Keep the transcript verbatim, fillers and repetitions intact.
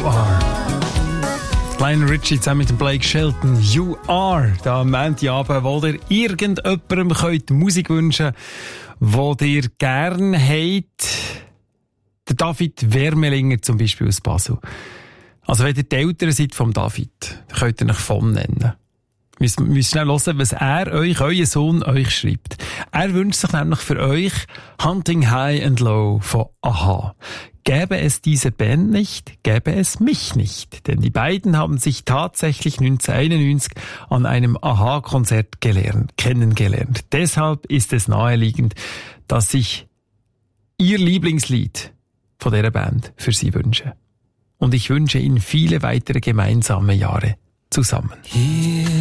Are. Lionel Richie zusammen mit dem Blake Shelton. You Are. Da am Montagabend, wo ihr irgendjemandem könnt Musik wünschen könnt, die ihr gerne habt. Der David Wermelinger zum Beispiel aus Basel. Also wenn ihr die Eltern seid vom David, dann könnt ihr euch von nennen. Wir müssen schnell hören, was er euch, euer Sohn, euch schreibt. Er wünscht sich nämlich für euch Hunting High and Low von A-ha. Gäbe es diese Band nicht, gäbe es mich nicht. Denn die beiden haben sich tatsächlich neunzehnhunderteinundneunzig an einem A-ha-Konzert gelernt, kennengelernt. Deshalb ist es naheliegend, dass ich ihr Lieblingslied von dieser Band für sie wünsche. Und ich wünsche ihnen viele weitere gemeinsame Jahre zusammen.